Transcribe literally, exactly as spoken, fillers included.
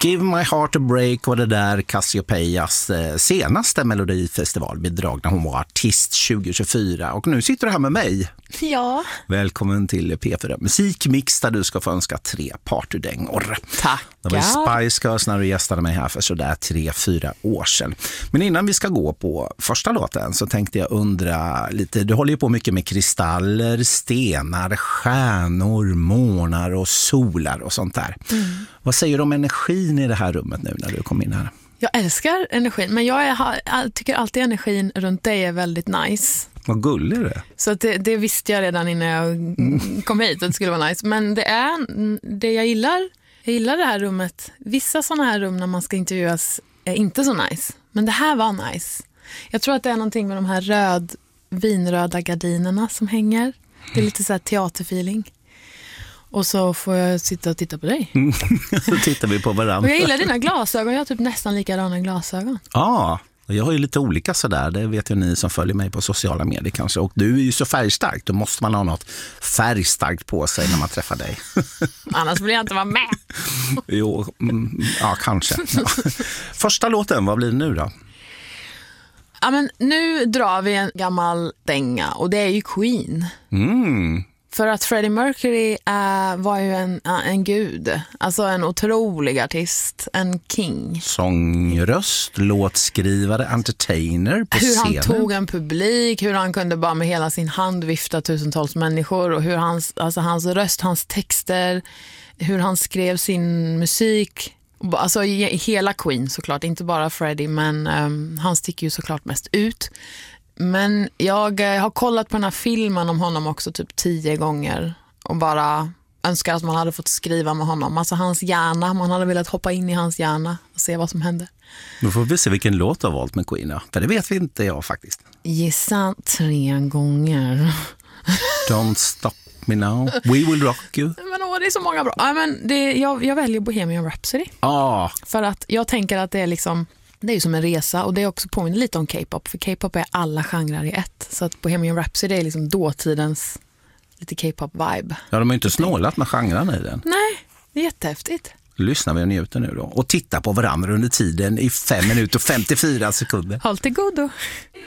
Give My Heart a Break var det där Cassiopeias eh, senaste melodifestivalbidrag när hon var artist tjugo tjugofyra. Och nu sitter du här med mig. Ja. Välkommen till P fyra Musikmix där du ska få önska tre partydängor. Tack. Det var Spice Girls när du gästade mig här för sådär tre, fyra år sedan. Men innan vi ska gå på första låten så tänkte jag undra lite, du håller ju på mycket med kristaller, stenar, stjärnor, månar och solar och sånt där. Mm. Vad säger du om energin i det här rummet nu när du kom in här? Jag älskar energin, men jag är, jag tycker alltid energin runt dig är väldigt nice. Vad gullig det är. Så att det, det visste jag redan innan jag kom hit att det skulle vara nice. Men det är det jag gillar. Jag gillar det här rummet. Vissa sådana här rum när man ska intervjuas är inte så nice. Men det här var nice. Jag tror att det är någonting med de här röd, vinröda gardinerna som hänger. Det är lite så här teaterfeeling. Och så får jag sitta och titta på dig. Så tittar vi på varandra. Och jag gillar dina glasögon. Jag har typ nästan likadana glasögon. Ja, ah, jag har ju lite olika sådär. Det vet ju ni som följer mig på sociala medier kanske. Och du är ju så färgstark. Då måste man ha något färgstarkt på sig när man träffar dig. Annars vill jag inte vara med. Jo, mm, ja kanske. Ja. Första låten, vad blir det nu då? Ja, men nu drar vi en gammal dänga. Och det är ju Queen. Mm. För att Freddie Mercury äh, var ju en, en gud. Alltså en otrolig artist. En king. Sångröst, låtskrivare, entertainer på hur scenen. Han tog en publik. Hur han kunde bara med hela sin hand vifta tusentals människor. Och hur hans, alltså hans röst, hans texter. Hur han skrev sin musik. Alltså hela Queen såklart. Inte bara Freddie, men um, han sticker ju såklart mest ut. Men jag har kollat på den här filmen om honom också typ tio gånger och bara önskar att man hade fått skriva med honom. Alltså hans hjärna, man hade velat hoppa in i hans hjärna och se vad som hände. Då får vi se vilken låt du har valt med Queen, för det vet vi inte jag faktiskt. Gissa tre gånger. Don't stop me now, we will rock you. Men åh, det är så många bra. Ja, men det, jag, jag väljer Bohemian Rhapsody. Ah. För att jag tänker att det är liksom... Det är ju som en resa och det är också påminner lite om K-pop. För K-pop är alla genrer i ett. Så att Bohemian Rhapsody är liksom dåtidens lite K-pop-vibe. Ja, de har ju inte snålat med genrerna i den. Nej, det är jättehäftigt. Lyssnar vi och njuter nu då. Och titta på varandra under tiden i fem minuter och femtiofyra sekunder. Håll till godo.